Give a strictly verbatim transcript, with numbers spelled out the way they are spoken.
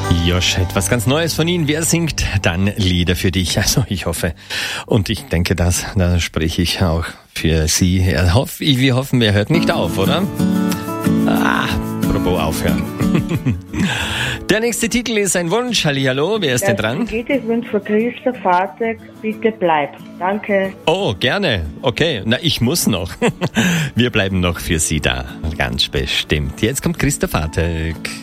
Josh, etwas ganz Neues von Ihnen. Wer singt dann Lieder für dich? Also ich hoffe und ich denke, das, da spreche ich auch für Sie. Wir hoffen, er hört nicht auf, oder? Ah, apropos aufhören. Der nächste Titel ist ein Wunsch. Hallihallo, wer ist denn dran? Geht es Wunsch für Christoph Fahrzeug, bitte bleib. Danke. Oh, gerne. Okay, na ich muss noch. Wir bleiben noch für Sie da. Ganz bestimmt. Jetzt kommt Christoph Fahrzeug.